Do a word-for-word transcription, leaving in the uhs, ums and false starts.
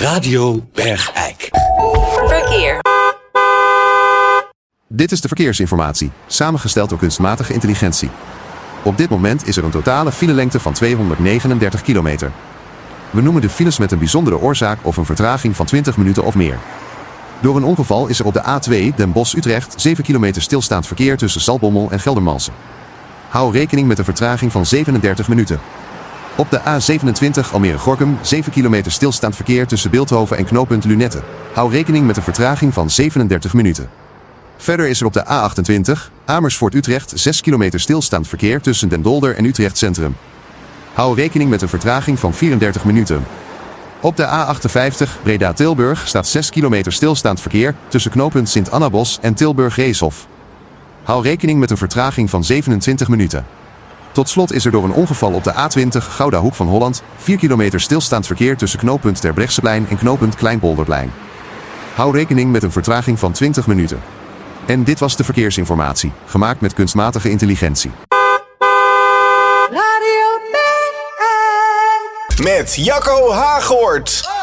Radio Bergijk. Verkeer. Dit is de verkeersinformatie, samengesteld door kunstmatige intelligentie. Op dit moment is er een totale filelengte van tweehonderdnegenendertig kilometer. We noemen de files met een bijzondere oorzaak of een vertraging van twintig minuten of meer. Door een ongeval is er op de A twee Den Bosch-Utrecht zeven kilometer stilstaand verkeer tussen Zaltbommel en Geldermalsen. Hou rekening met een vertraging van zevenendertig minuten. Op de A zevenentwintig Almere-Gorinchem zeven kilometer stilstaand verkeer tussen Bilthoven en knooppunt Lunette. Hou rekening met een vertraging van zevenendertig minuten. Verder is er op de A achtentwintig Amersfoort-Utrecht zes kilometer stilstaand verkeer tussen Den Dolder en Utrecht Centrum. Hou rekening met een vertraging van vierendertig minuten. Op de A achtenvijftig Breda-Tilburg staat zes kilometer stilstaand verkeer tussen knooppunt Sint-Annabos en Tilburg-Reeshof. Hou rekening met een vertraging van zevenentwintig minuten. Tot slot is er door een ongeval op de A twintig Gouda Hoek van Holland vier kilometer stilstaand verkeer tussen knooppunt Terbrechtseplein en knooppunt Kleinpolderplein. Hou rekening met een vertraging van twintig minuten. En dit was de verkeersinformatie, gemaakt met kunstmatige intelligentie. Radio Bergijk. Met Jacco Haaghoort.